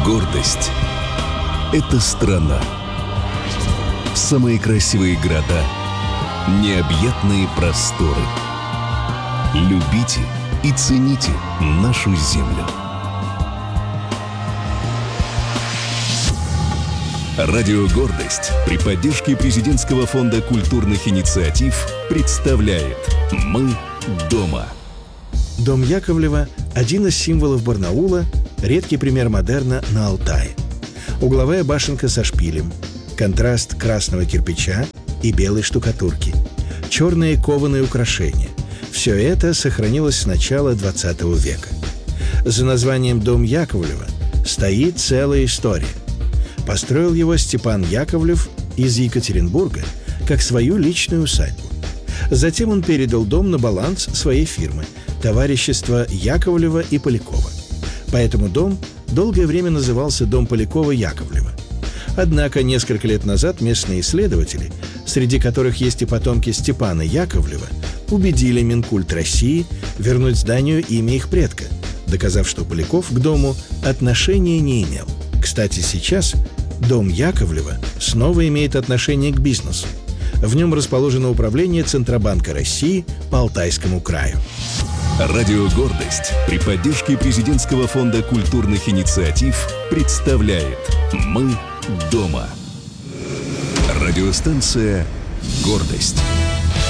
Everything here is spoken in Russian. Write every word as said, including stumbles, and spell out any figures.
Гордость – это страна. Самые красивые города, необъятные просторы. Любите и цените нашу землю. Радио «Гордость» при поддержке Президентского фонда культурных инициатив представляет «Мы дома». Дом Яковлева – один из символов Барнаула, редкий пример модерна на Алтае. Угловая башенка со шпилем, контраст красного кирпича и белой штукатурки, черные кованые украшения – все это сохранилось с начала двадцатого века. За названием «Дом Яковлева» стоит целая история. Построил его Степан Яковлев из Екатеринбурга как свою личную усадьбу. Затем он передал дом на баланс своей фирмы – товарищества Яковлева и Полякова. Поэтому дом долгое время назывался «Дом Полякова-Яковлева». Однако несколько лет назад местные исследователи, среди которых есть и потомки Степана Яковлева, убедили Минкульт России вернуть зданию имя их предка, доказав, что Поляков к дому отношения не имел. Кстати, сейчас дом Яковлева снова имеет отношение к бизнесу. В нем расположено управление Центробанка России по Алтайскому краю. Радио «Гордость» при поддержке Президентского фонда культурных инициатив представляет «Мы дома». Радиостанция «Гордость».